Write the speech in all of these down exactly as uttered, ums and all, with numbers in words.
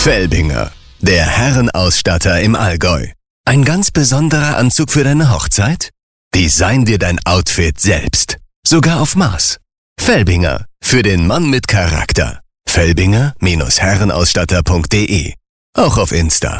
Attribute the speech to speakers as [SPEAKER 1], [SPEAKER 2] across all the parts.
[SPEAKER 1] Felbinger, der Herrenausstatter im Allgäu. Ein ganz besonderer Anzug für deine Hochzeit? Design dir dein Outfit selbst. Sogar auf Maß. Felbinger, für den Mann mit Charakter. Felbinger Herrenausstatter punkt de. Auch auf Insta.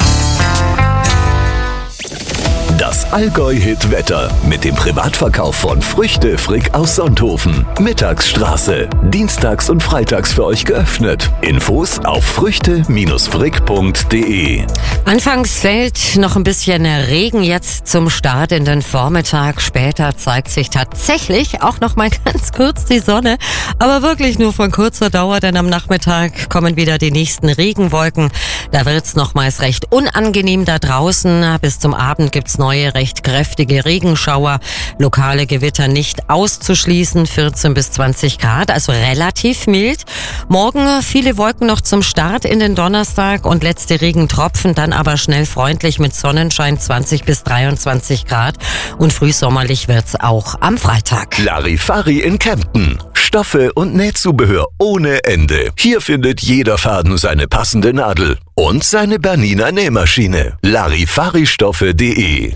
[SPEAKER 2] Das Allgäu-Hit-Wetter mit dem Privatverkauf von Früchte Frick aus Sonthofen. Mittagsstraße. Dienstags und freitags für euch geöffnet. Infos auf früchte frick punkt de.
[SPEAKER 3] Anfangs fällt noch ein bisschen Regen, jetzt zum Start in den Vormittag. Später zeigt sich tatsächlich auch noch mal ganz kurz die Sonne. Aber wirklich nur von kurzer Dauer, denn am Nachmittag kommen wieder die nächsten Regenwolken. Da wird's nochmals recht unangenehm da draußen. Bis zum Abend gibt's neue, recht kräftige Regenschauer. Lokale Gewitter nicht auszuschließen. vierzehn bis zwanzig Grad, also relativ mild. Morgen viele Wolken noch zum Start in den Donnerstag und letzte Regentropfen, dann aber schnell freundlich mit Sonnenschein, zwanzig bis dreiundzwanzig Grad. Und frühsommerlich wird's auch am Freitag.
[SPEAKER 2] Larifari in Kempten. Stoffe und Nähzubehör ohne Ende. Hier findet jeder Faden seine passende Nadel und seine Bernina Nähmaschine. Larifaristoffe punkt de.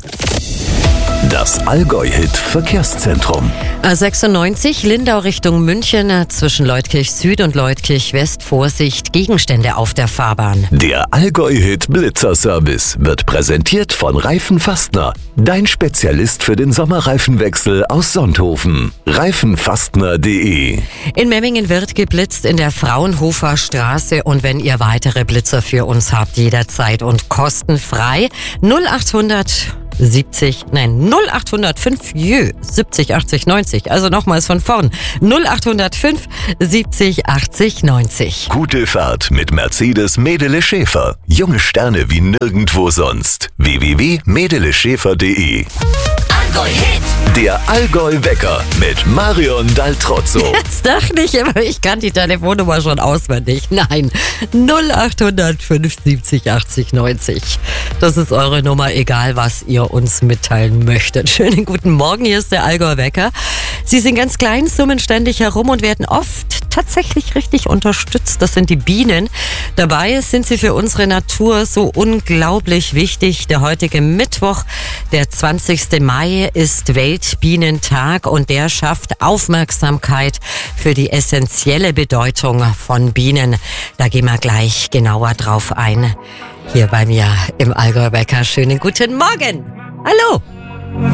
[SPEAKER 2] Das Allgäu-Hit Verkehrszentrum.
[SPEAKER 3] A sechsundneunzig, Lindau Richtung München, zwischen Leutkirch Süd und Leutkirch West. Vorsicht, Gegenstände auf der Fahrbahn.
[SPEAKER 2] Der Allgäu-Hit Blitzerservice wird präsentiert von Reifen Fastner. Dein Spezialist für den Sommerreifenwechsel aus Sonthofen. Reifenfastner punkt de.
[SPEAKER 3] In Memmingen wird geblitzt in der Fraunhofer Straße und wenn ihr weitere Blitzer für uns habt, jederzeit und kostenfrei null achthundert siebzig, nein, null achthundertfünf, jö, siebzig, achtzig, neunzig. Also nochmals von vorn. null achthundertfünf, siebzig, achtzig, neunzig.
[SPEAKER 2] Gute Fahrt mit Mercedes Medele Schäfer. Junge Sterne wie nirgendwo sonst. w w w punkt medele schäfer punkt de.
[SPEAKER 4] Allgäu-Hit.
[SPEAKER 2] Der Allgäu-Wecker mit Marion Daltrozzo.
[SPEAKER 3] Jetzt dachte ich immer, ich kann die Telefonnummer schon auswendig. Nein, null achthundertfünf, siebzig, achtzig, neunzig. Das ist eure Nummer, egal was ihr uns mitteilen möchtet. Schönen guten Morgen, hier ist der Allgäu-Wecker. Sie sind ganz klein, summen ständig herum und werden oft tatsächlich richtig unterstützt. Das sind die Bienen. Dabei sind sie für unsere Natur so unglaublich wichtig. Der heutige Mittwoch, der zwanzigsten Mai, ist Weltbienentag und der schafft Aufmerksamkeit für die essentielle Bedeutung von Bienen. Da gehen wir gleich genauer drauf ein. Hier bei mir im Allgäu-Wecker. Schönen guten Morgen. Hallo.